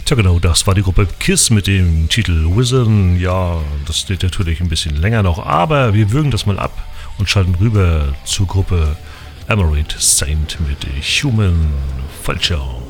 Tja genau, das war die Gruppe KISS mit dem Titel Wizard. Ja, das steht natürlich ein bisschen länger noch, aber wir würgen das mal ab und schalten rüber zur Gruppe Emerald Saint mit Human Vulture.